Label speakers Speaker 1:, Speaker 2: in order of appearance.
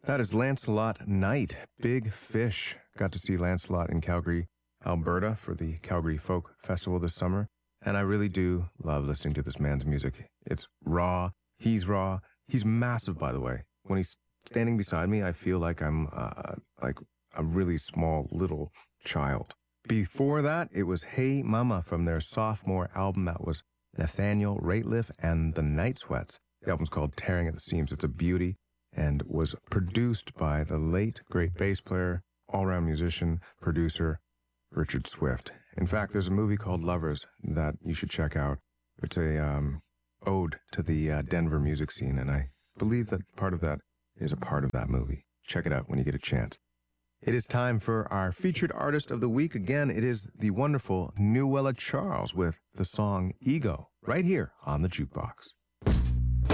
Speaker 1: That is Lancelot Knight, Big Fish. Got to see Lancelot in Calgary, Alberta for the Calgary Folk Festival this summer. And I really do love listening to this man's music. It's raw. He's raw. He's massive, by the way. When he's standing beside me, I feel like I'm like a really small little child. Before that, it was Hey Mama from their sophomore album. That was Nathaniel Rateliff and the Night Sweats. The album's called Tearing at the Seams. It's a beauty and was produced by the late, great bass player, all-around musician, producer, Richard Swift. In fact, there's a movie called Lovers that you should check out. It's a ode to the Denver music scene, and I believe that part of that is a part of that movie. Check it out when you get a chance. It is time for our featured artist of the week. Again, it is the wonderful Nuella Charles with the song Ego, right here on the Jukebox.